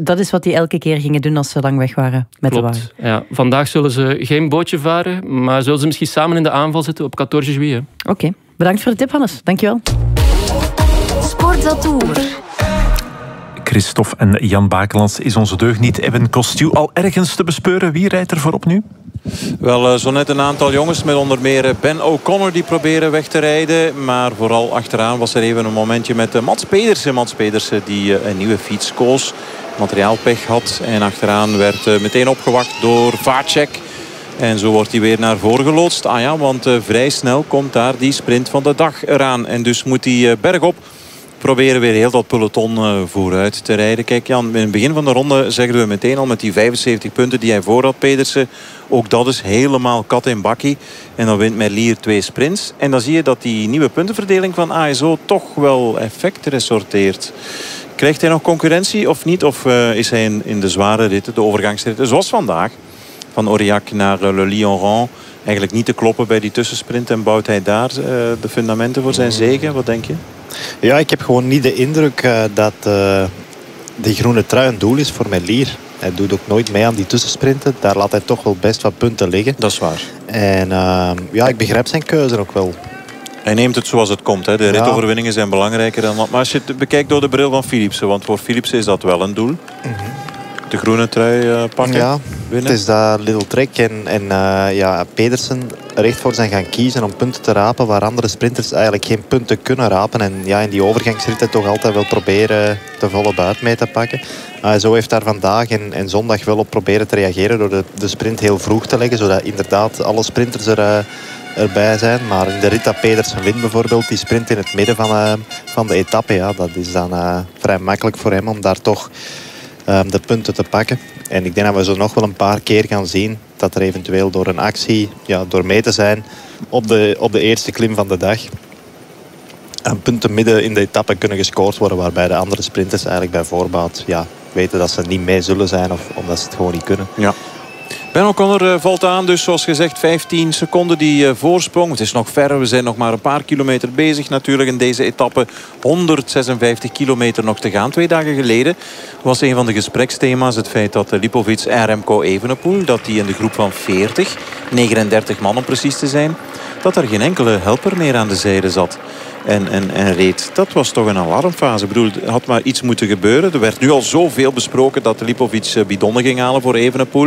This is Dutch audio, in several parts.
dat is wat die elke keer gingen doen als ze lang weg waren met de wagen. Ja. Vandaag zullen ze geen bootje varen, maar zullen ze misschien samen in de aanval zitten op 14 juillet. Oké. Bedankt voor de tip, Hannes. Dankjewel. Sportatour. Christophe en Jan Bakelands is onze deugniet. Evan Costu al ergens te bespeuren. Wie rijdt er voorop nu? Wel, zo net een aantal jongens met onder meer Ben O'Connor die proberen weg te rijden. Maar vooral achteraan was er even een momentje met Mats Pedersen. Mats Pedersen die een nieuwe fiets koos. Materiaalpech had. En achteraan werd meteen opgewacht door Vacek. En zo wordt hij weer naar voren geloodst. Ah ja, want vrij snel komt daar die sprint van de dag eraan. En dus moet hij bergop proberen weer heel dat peloton vooruit te rijden. Kijk Jan, in het begin van de ronde zeggen we meteen al met die 75 punten die hij voor had, Pedersen. Ook dat is helemaal kat in bakkie. En dan wint Merlier 2 sprints. En dan zie je dat die nieuwe puntenverdeling van ASO toch wel effect resorteert. Krijgt hij nog concurrentie of niet? Of is hij in de zware ritten, de overgangsritten, zoals vandaag, van Aurillac naar Le Lion-Rang, eigenlijk niet te kloppen bij die tussensprint? En bouwt hij daar de fundamenten voor zijn zege? Wat denk je? Ja, ik heb gewoon niet de indruk dat die groene trui een doel is voor Merlier. Hij doet ook nooit mee aan die tussensprinten. Daar laat hij toch wel best wat punten liggen. Dat is waar. En ja, ik begrijp zijn keuze ook wel. Hij neemt het zoals het komt. Hè. De ritoverwinningen zijn belangrijker dan wat. Maar als je het bekijkt door de bril van Philipsen, want voor Philipsen is dat wel een doel. De groene trui pakken. Ja, winnen. Het is dat little trick. En ja, Pedersen recht voor zijn gaan kiezen om punten te rapen waar andere sprinters eigenlijk geen punten kunnen rapen. En ja, in die overgangsritten toch altijd wel proberen de volle buit mee te pakken. Zo heeft daar vandaag en zondag wel op proberen te reageren door de sprint heel vroeg te leggen, zodat inderdaad alle sprinters erbij zijn. Maar in de rit dat Pedersen wint bijvoorbeeld, die sprint in het midden van de etappe, ja, dat is dan vrij makkelijk voor hem om daar toch de punten te pakken. En ik denk dat we zo nog wel een paar keer gaan zien dat er eventueel door een actie, ja, door mee te zijn op de eerste klim van de dag, punten midden in de etappe kunnen gescoord worden, waarbij de andere sprinters eigenlijk bij voorbaat weten dat ze niet mee zullen zijn of omdat ze het gewoon niet kunnen. Ja. Ben O'Connor valt aan, dus zoals gezegd 15 seconden die voorsprong. Het is nog ver, we zijn nog maar een paar kilometer bezig natuurlijk in deze etappe. 156 kilometer nog te gaan. 2 dagen geleden was een van de gespreksthema's het feit dat Lipovic en Remco Evenepoel, dat die in de groep van 40, 39 man om precies te zijn, dat er geen enkele helper meer aan de zijde zat. En reed. Dat was toch een alarmfase. Ik bedoel, er had maar iets moeten gebeuren. Er werd nu al zoveel besproken dat Lipovic bidonnen ging halen voor Evenepoel.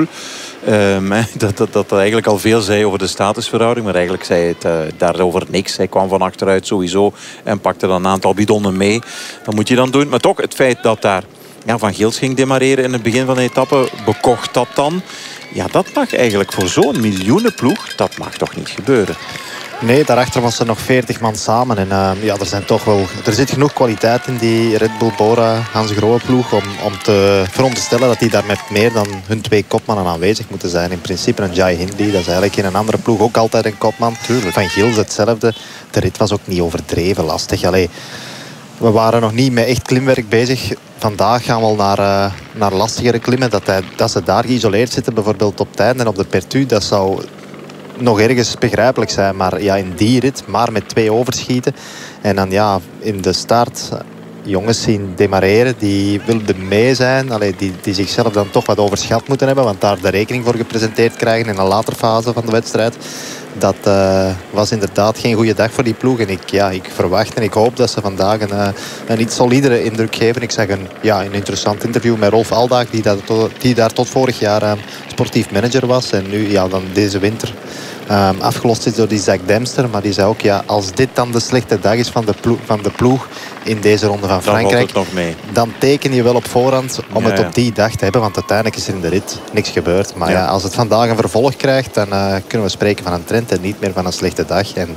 Dat eigenlijk al veel zei over de statusverhouding. Maar eigenlijk zei het daarover niks. Hij kwam van achteruit sowieso en pakte dan een aantal bidonnen mee. Dat moet je dan doen. Maar toch, het feit dat daar Van Geels ging demareren in het begin van de etappe, bekocht dat dan. Ja, dat mag eigenlijk voor zo'n miljoenenploeg, dat mag toch niet gebeuren. Nee, daarachter was er nog 40 man samen. En er zit genoeg kwaliteit in die Red Bull Bora Hans Grohe ploeg om te veronderstellen dat die daar met meer dan hun 2 kopmannen aanwezig moeten zijn. In principe een Jai Hindley, dat is eigenlijk in een andere ploeg ook altijd een kopman. Tuurlijk. Van Gils hetzelfde. De rit was ook niet overdreven lastig. Allee, we waren nog niet met echt klimwerk bezig. Vandaag gaan we al naar lastigere klimmen. Dat ze daar geïsoleerd zitten, bijvoorbeeld op tijd en op de Pertu, dat zou nog ergens begrijpelijk zijn. Maar ja, in die rit maar met 2 overschieten. En dan in de start jongens zien demareren die wilden mee zijn. Die zichzelf dan toch wat overschat moeten hebben. Want daar de rekening voor gepresenteerd krijgen in een later fase van de wedstrijd. Dat was inderdaad geen goede dag voor die ploeg. En ik verwacht en ik hoop dat ze vandaag een iets solidere indruk geven. Ik zag een interessant interview met Rolf Aldag, die daar tot vorig jaar sportief manager was. En nu dan deze winter afgelost is door die Zach Dempster. Maar die zei ook, als dit dan de slechte dag is van de ploeg in deze ronde van Frankrijk, dan teken je wel op voorhand om het op die dag te hebben. Want uiteindelijk is er in de rit niks gebeurd. Maar als het vandaag een vervolg krijgt, dan kunnen we spreken van een trend en niet meer van een slechte dag. En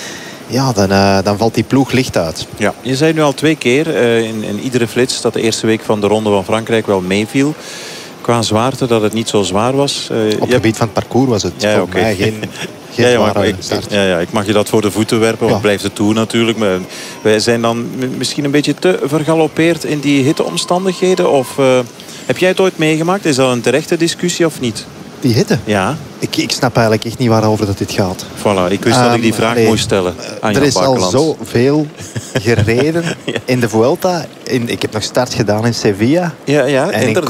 dan valt die ploeg licht uit. Ja, je zei nu al 2 keer in iedere flits dat de eerste week van de ronde van Frankrijk wel meeviel. Qua zwaarte, dat het niet zo zwaar was. Op het gebied van het parcours was het voor mij geen zware start. Ik mag je dat voor de voeten werpen, want blijft het toe natuurlijk. Maar wij zijn dan misschien een beetje te vergalopeerd in die hitteomstandigheden. Of heb jij het ooit meegemaakt? Is dat een terechte discussie of niet? Die hitte? Ja. Ik snap eigenlijk echt niet waarover dat dit gaat. Voilà, ik wist dat ik die vraag moest stellen aan er is Jan Bakelands. al zoveel gereden in de Vuelta. Ik heb nog start gedaan in Sevilla. Ja, en inderdaad.